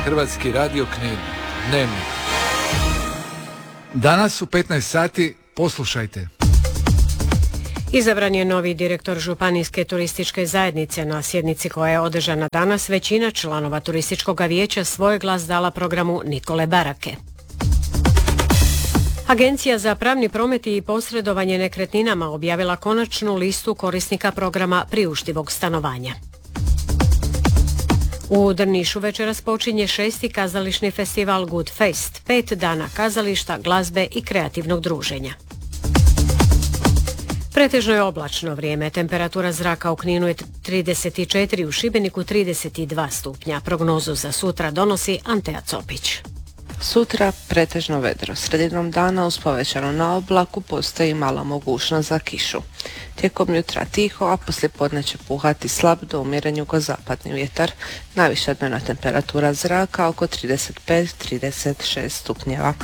Hrvatski radio Knin. Dnevnik. Danas u 15 sati poslušajte. Izabran je novi direktor Županijske turističke zajednice. Na sjednici koja je održana danas, većina članova turističkog vijeća svoj glas dala programu Nikole Barake. Agencija za pravni promet i posredovanje nekretninama objavila konačnu listu korisnika programa priuštivog stanovanja. U Drnišu večeras počinje 6. kazališni festival Good Fest, 5 dana kazališta, glazbe i kreativnog druženja. Pretežno je oblačno vrijeme, temperatura zraka u Kninu je 34, u Šibeniku 32 stupnja. Prognozu za sutra donosi Antea Copić. Sutra pretežno vedro. Sredinom dana uz povećano na oblaku postoji mala mogućnost za kišu. Tijekom jutra tiho, a poslijepodne će puhati slab do umjeren jugozapadni vjetar. Najviša dnevna temperatura zraka oko 35-36 stupnjeva.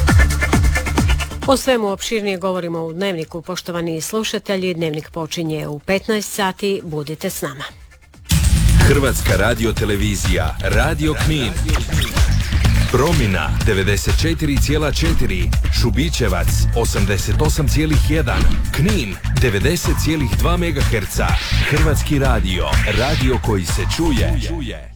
O svemu opširnije govorimo u Dnevniku, poštovani slušatelji. Dnevnik počinje u 15 sati, budite s nama. Hrvatska radiotelevizija, Radio Knin. Promina 94,4, Šubićevac 88,1, Knin 90,2 MHz. Hrvatski radio, radio koji se čuje.